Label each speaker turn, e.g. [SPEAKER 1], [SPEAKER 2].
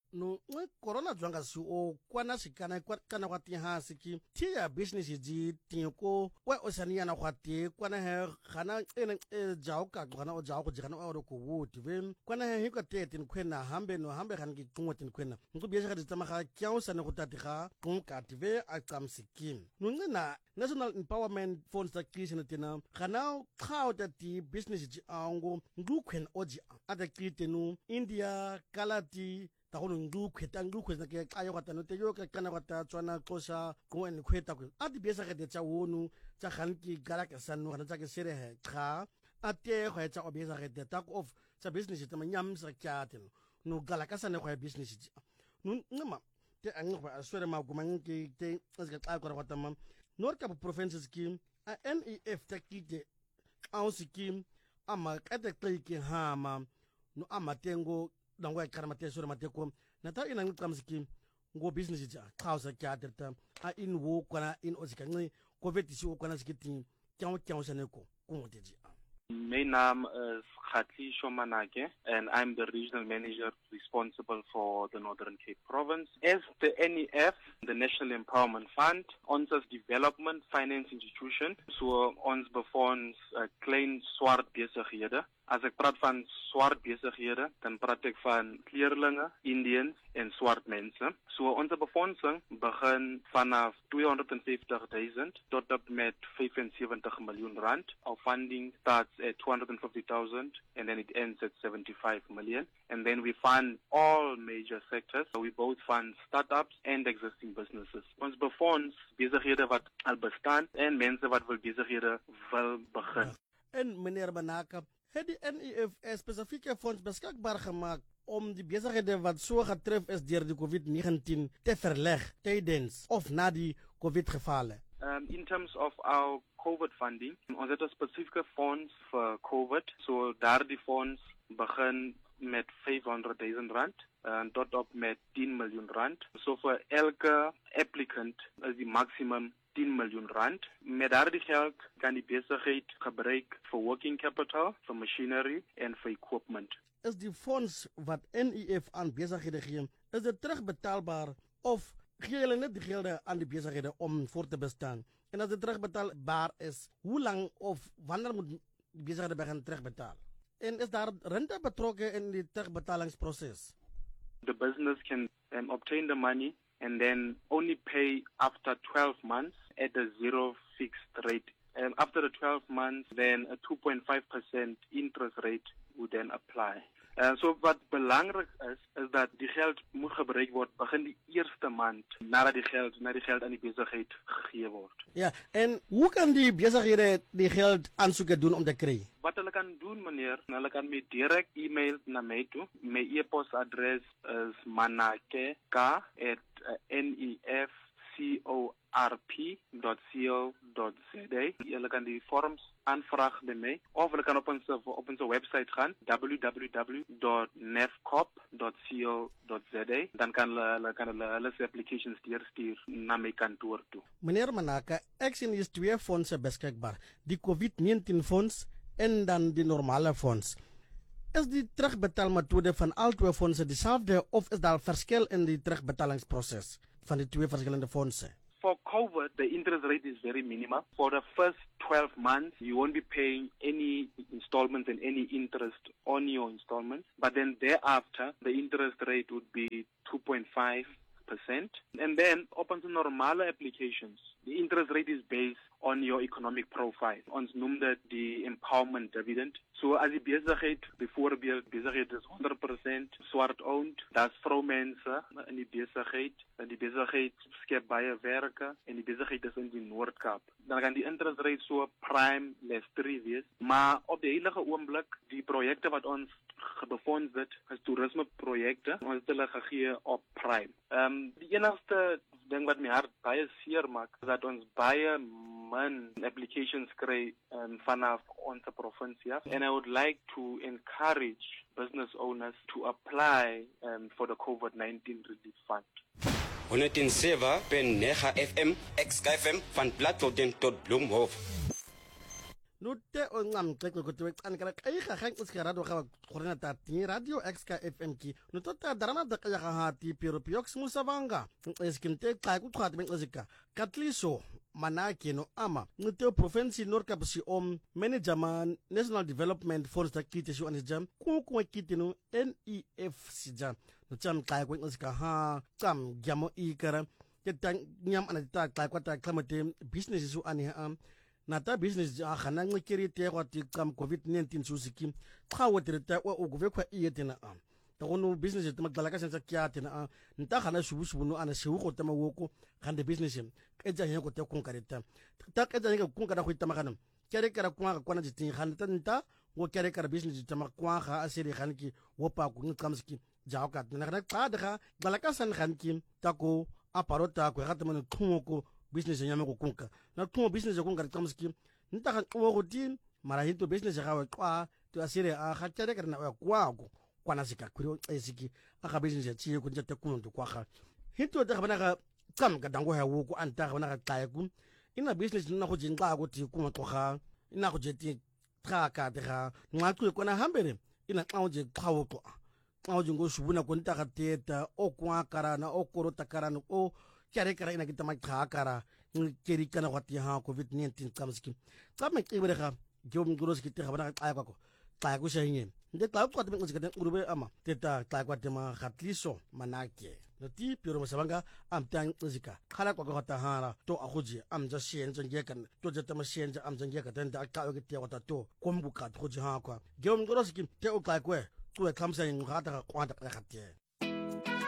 [SPEAKER 1] no corona zwanga si o kwana sikana kana kwa ti hasi ki tia business ji tin ko wa osania na kwa ti kwana he khana jao ka kana o jao ko jana o ko wuti ve kwana he ka te tin kwena hambe kan ki tungwa tin kwena nko biya ka tsama ga kyao sana go tatiga kon ka tive a tsamsikim no na National Empowerment Funds ta kisina tina kana khao ta ti business ji ango ngukwen oji ata kitenu India kalati ta hono nguketa na ke ayo ka tano te yo ka kana ka ta tswana kosa ko en kweta ko ati besa ka te tsa wonu tsa khanki gala ka sanu kana tsa ke sere he kha ate go etsa obesa ka te tak of tsa business ta manyam sa kyaten no gala ka sane go business ji no nma te ang ba swere ma go mangi te ska ka ko ta mam North Provinces Scheme, a NEF takite au scheme ama kata kliki hama no ama tengo dangwa karamate sura mateko na ta ina ngam scheme ngo business ja khausa kyaterta a in wo kwana in ozikangni covid si wo kwana skiti kyau saneko kungoteji.
[SPEAKER 2] My name is Khatli Shomanake, and I'm the regional manager responsible for the Northern Cape Province. As the NEF, the National Empowerment Fund, ons development finance institution, so ons befonds klein swart besighede. As ek praat van swart besighede, dan praat ek van kleerlinge, Indians en swart mense. So onze befondsing begin vanaf 250,000 tot op met 75 miljoen rand. Our funding starts at 250,000 and then it ends at 75 million. And then we fund all major sectors. So we both fund startups and existing businesses. Ons befonds besighede wat al bestaan en mense wat wil besighede wil begin.
[SPEAKER 1] En meneer Manaka, het die NEF spesifieke fonds beskikbaar gemaak om die besighede wat so getref is deur die COVID-19 te verleg tydens of na die COVID-gevalle?
[SPEAKER 2] In terms of our COVID funding, ons het 'n spesifieke fonds vir COVID. So daardie fonds begin met 500,000 rand en tot op met 10 miljoen rand. So vir elke applicant is die maximum 10 miljoen rand. Met daardie geld kan die besigheid gebruik vir working capital, vir machinery en vir equipment.
[SPEAKER 1] Is die fonds wat NEF aan besighede gee, is dit terugbetaalbaar of gee hulle net die gelde aan die besighede om voort te bestaan? En as dit terugbetaalbaar is, hoe lang of wanneer moet die besighede begin terugbetaal? En is daar rente betrokke in die terugbetalingsproses?
[SPEAKER 2] The business can obtain the money and then only pay after 12 months at a zero fixed rate. And after the 12 months, then a 2.5% interest rate would then apply. So wat belangrik is dat die geld moet gebruik word begin die eerste maand nadat die geld aan die besigheid gegee word.
[SPEAKER 1] Ja, en hoe kan die besighede die geld aansoeke doen om te kry?
[SPEAKER 2] Wat hulle kan doen, meneer, hulle kan met direk e-mail na my toe. My e-posadres is manake@nefcorp.co.za. Hulle kan die forms aanvraag by my of hulle kan op ons website gaan www.nefcorp.co.za. Dan kan hulle se applications deurstuur na my kantoor toe.
[SPEAKER 1] Meneer Manaka, ek sien hier is twee fondse beskikbaar, die COVID-19 fonds en dan die normale fonds. Is die terugbetaalmethode van al twee fondse dieselfde of is daar verskil in die terugbetalingsproses van die twee verskillende fondse?
[SPEAKER 2] For COVID, the interest rate is very minimal. For the first 12 months, you won't be paying any installments and any interest on your installments. But then thereafter, the interest rate would be 2.5%. And then, upon the normal applications, the interest rate is based on your economic profile. Ons noem dit die empowerment dividend. So as die besigheid, byvoorbeeld besigheid is 100% swart owned, daar's vroumense in die besigheid, en die besigheid skep baie werke en die besigheid is in die Noord-Kaap. Dan kan die interest rate so prime less 3 wees, maar op die huidige oomblik die projekte wat ons befonds dit is toerisme projekte, ons het hulle gegee op prime. Die enigste ding wat my hart baie seer maak is dat ons baie min applications kry vanaf onze provinsie. And I would like to encourage business owners to apply for the COVID-19 relief fund.
[SPEAKER 3] 107 Ben Nega FM, XKFM van Platform tot Bloemhof.
[SPEAKER 1] no te o ngam tleko ko te kan kala kai ga gang iska radio ga khorena ta ti radio xk fm ki no to ta darana da ka ha ti pero piox musavanga eskinte ka ku khat ben izika katliso manake no ama no te province nor kapsi manager man national development force ta kite shu anjam ku kite no NEF sija no cham ka ku izika ha cham gyamo ikara ke tan nyam anata ka kwata klamate business su ani nata business khana ngikiri te kwati kam covid-19 susiki khawotre ta o gove kwa iyetena ta gono business te magdala ka sensa kyatena nta khana shubu no ana shewu ko tama woko khande business e ja yeko te kun kareta ta ka ja yeko kun kada ko tama kana kere kara kwa ka kwana jitin khanda nta wo kere kara business tama kwa kha asiri khanki wo pa ku ngamski jawka na kana ta da galaka san khanki ta ko aparota ko khata man khumoko business nyame ko kunka na tumo business ko kunka tsamski nta kan ko din mara hinto business ga kwa to asire a khatere kana kwa ko kwana sika kuri esiki aka business ya chiye ko njate kunto kwa kha hinto da bana ga kam ga dango ha wo ko anta ga bana ga tsaye ku ina business na ko jinga ko ti kuma to kha ina ko je ti tra ka de ga nwa ku ko na hambere ina tsawo je tsawo to tsawo jingo shubuna ko nta ga teta o kwa karana o korota karana o kare kara ina kita makha kara keri kana kwati ha covid-19 kamski kama kibre kha jom guros kita khabana ay ko ta ko shayin de ta ko ta ngos kada urube ama teta ta ko ta ma khatliso manake no ti pero masabanga am tan zika khala ko ta hara to akhuji am ja shen jenge kan to ja ta ma shen ja am jenge ka tan da ka ko ta wata to kom buka ko ji ha ko jom guros ki te o ka ko to kamsa yin khata ko ta khatie